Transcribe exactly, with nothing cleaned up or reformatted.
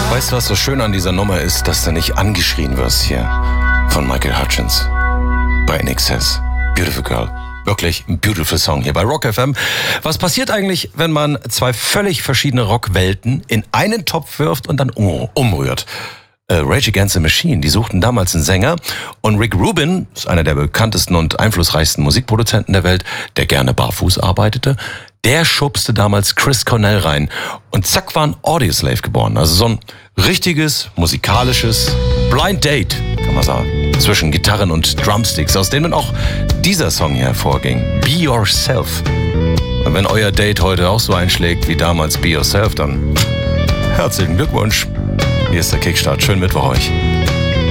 Weißt du, was so schön an dieser Nummer ist, dass du nicht angeschrien wirst hier von Michael Hutchence bei In Excess. Beautiful Girl. Wirklich ein beautiful Song hier bei Rock F M. Was passiert eigentlich, wenn man zwei völlig verschiedene Rockwelten in einen Topf wirft und dann um, umrührt? Äh, Rage Against the Machine, die suchten damals einen Sänger und Rick Rubin, ist einer der bekanntesten und einflussreichsten Musikproduzenten der Welt, der gerne barfuß arbeitete, der schubste damals Chris Cornell rein und zack war ein Audioslave geboren. Also so ein richtiges, musikalisches Blind Date, kann man sagen, zwischen Gitarren und Drumsticks, aus denen auch dieser Song hier hervorging. Be Yourself. Und wenn euer Date heute auch so einschlägt wie damals Be Yourself, dann herzlichen Glückwunsch. Hier ist der Kickstart. Schönen Mittwoch euch.